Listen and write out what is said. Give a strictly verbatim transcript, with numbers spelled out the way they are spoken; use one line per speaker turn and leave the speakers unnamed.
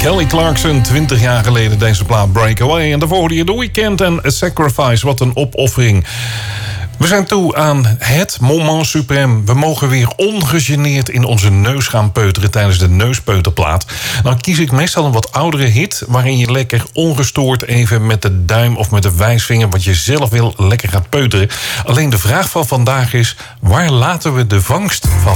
Kelly Clarkson, twintig jaar geleden deze plaat Breakaway. En daarvoor hoorde je The Weeknd en A Sacrifice. Wat een opoffering. We zijn toe aan het moment suprême. We mogen weer ongegeneerd in onze neus gaan peuteren tijdens de neuspeuterplaat. Dan kies ik meestal een wat oudere hit, waarin je lekker ongestoord even met de duim of met de wijsvinger, wat je zelf wil, lekker gaat peuteren. Alleen de vraag van vandaag is, waar laten we de vangst van